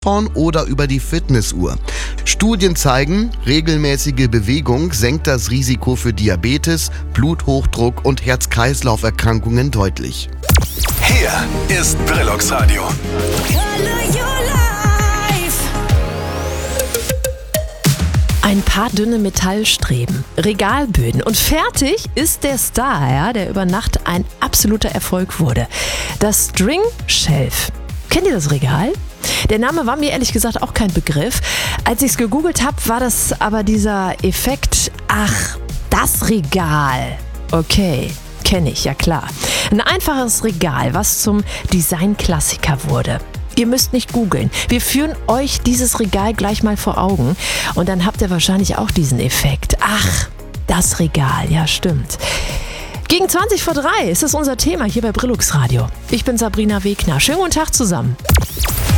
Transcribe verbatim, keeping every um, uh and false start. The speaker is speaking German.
Smartphone oder über die Fitnessuhr. Studien zeigen, regelmäßige Bewegung senkt das Risiko für Diabetes, Bluthochdruck und Herz-Kreislauf-Erkrankungen deutlich. Hier ist Brillux Radio. Ein paar dünne Metallstreben, Regalböden und fertig ist der Star, ja, der über Nacht ein absoluter Erfolg wurde. Das String Shelf. Kennt ihr das Regal? Der Name war mir ehrlich gesagt auch kein Begriff. Als ich es gegoogelt habe, war das aber dieser Effekt, ach, das Regal. Okay, kenne ich, ja klar. Ein einfaches Regal, was zum Designklassiker wurde. Ihr müsst nicht googeln. Wir führen euch dieses Regal gleich mal vor Augen und dann habt ihr wahrscheinlich auch diesen Effekt. Ach, das Regal, ja stimmt. Gegen zwanzig vor drei ist das unser Thema hier bei Brillux Radio. Ich bin Sabrina Wegner. Schönen guten Tag zusammen.